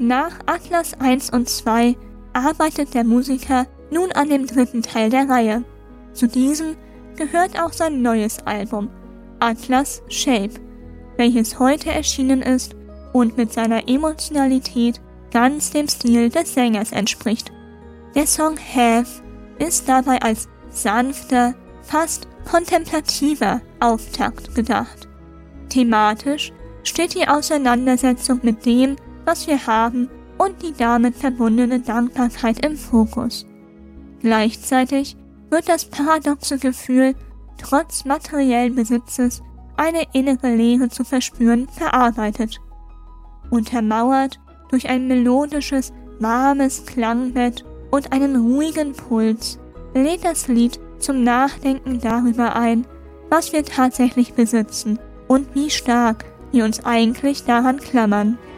Nach Atlas 1 und 2 arbeitet der Musiker nun an dem 3. Teil der Reihe. Zu diesem gehört auch sein neues Album, Atlas Shape, welches heute erschienen ist und mit seiner Emotionalität ganz dem Stil des Sängers entspricht. Der Song Have ist dabei als sanfter, fast kontemplativer Auftakt gedacht. Thematisch steht die Auseinandersetzung mit dem, was wir haben, und die damit verbundene Dankbarkeit im Fokus. Gleichzeitig wird das paradoxe Gefühl, trotz materiellen Besitzes eine innere Leere zu verspüren, verarbeitet. Untermauert durch ein melodisches, warmes Klangbett und einen ruhigen Puls lädt das Lied zum Nachdenken darüber ein, was wir tatsächlich besitzen und wie stark wir uns eigentlich daran klammern.